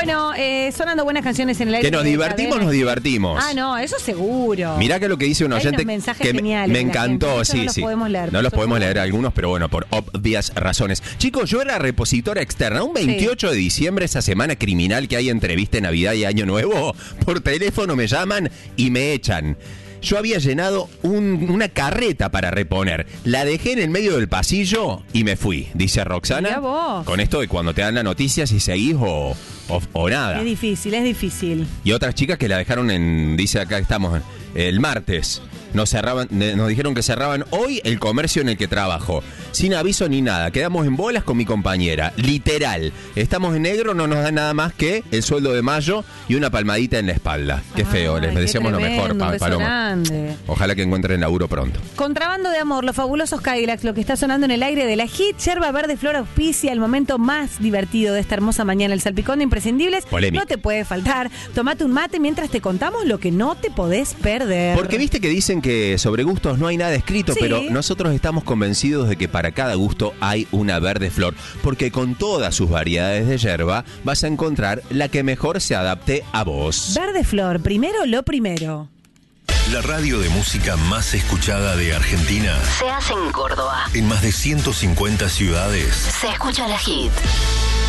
Bueno, sonando buenas canciones en el aire. Que nos divertimos, nos divertimos. Ah, no, eso seguro. Mirá que lo que dice un Hay oyente unos mensajes que geniales me de la encantó, gente. sí, No los sí. podemos leer, No los por podemos favor. leer algunos, pero bueno, por obvias razones. Chicos, yo era repositora externa. Un 28 de diciembre, esa semana criminal que hay entre Vista Navidad y Año Nuevo, por teléfono me llaman y me echan. Yo había llenado una carreta para reponer. La dejé en el medio del pasillo y me fui, dice Roxana. Mirá vos. Con esto de cuando te dan la noticia si seguís o nada. Es difícil, es difícil. Y otras chicas que la dejaron dice acá estamos, el martes. Nos dijeron que cerraban hoy el comercio en el que trabajo. Sin aviso ni nada. Quedamos en bolas con mi compañera. Literal. Estamos en negro, no nos dan nada más que el sueldo de mayo y una palmadita en la espalda. Qué feo, les deseamos lo mejor, Paloma. Grande. Ojalá que encuentren laburo pronto. Contrabando de amor, los fabulosos Cadillacs, lo que está sonando en el aire de la hit. Yerba Verde Flor auspicia el momento más divertido de esta hermosa mañana. El salpicón de imprescindibles. Polémico. No te puede faltar. Tomate un mate mientras te contamos lo que no te podés perder. Porque viste que dicen que sobre gustos no hay nada escrito, Sí. pero nosotros estamos convencidos de que para cada gusto hay una verde flor, porque con todas sus variedades de yerba vas a encontrar la que mejor se adapte a vos. Verde Flor, primero lo primero. La radio de música más escuchada de Argentina. Se hace en Córdoba. En más de 150 ciudades. Se escucha la hit.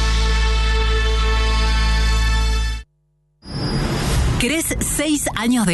¿Querés 6 años de